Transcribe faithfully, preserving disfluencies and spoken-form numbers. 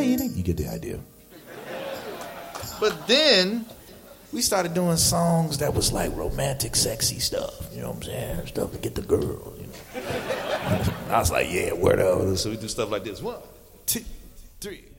lady. You get the idea. But then we started doing songs that was like romantic, sexy stuff. You know what I'm saying? Stuff to get the girl. You know? I was like, yeah, word up. So we do stuff like this. One, two, three.